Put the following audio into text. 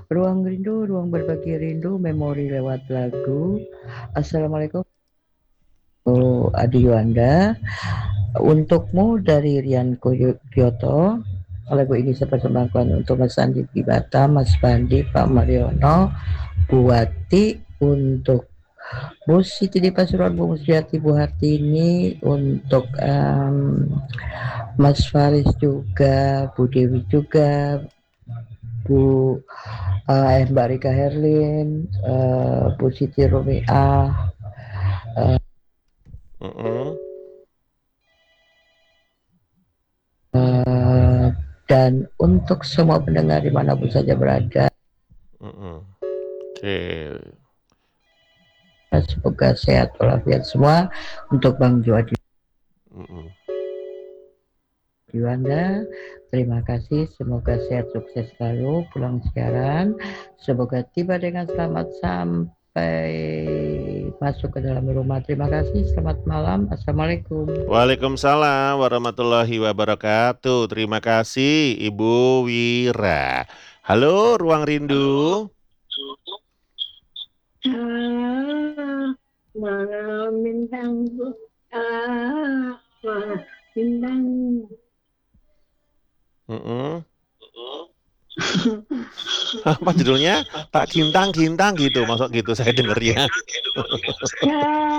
Ruang rindu, ruang berbagi rindu, memori lewat lagu. Assalamualaikum, Adi Yuanda. Untukmu dari Rian Kyoto. Lagu ini saya persembahkan untuk Mas Andi di Batam, Mas Bandi, Pak Mariono, Buati, untuk Bu Siti di Pasuruan, Bu Musjati, Bu Hartini, untuk Mas Faris juga, Bu Dewi juga, Bu Mbak Rika Herlin, Bu Siti Romiah, Mm-mm. dan untuk semua pendengar dimanapun saja berada, Mm-mm. Oke. semoga sehat walafiat semua. Untuk Bang Juwadi Mm-mm. Juanda, terima kasih, semoga sehat sukses selalu pulang siaran, semoga tiba dengan selamat sampai masuk ke dalam rumah. Terima kasih, selamat malam, assalamualaikum. Waalaikumsalam warahmatullahi wabarakatuh. Terima kasih Ibu Wira. Halo, Ruang Rindu. Malam bintang, malam bintang. Mm-mm. Apa judulnya? Tak Kintang Kintang gitu, masuk gitu saya dengernya. Ya.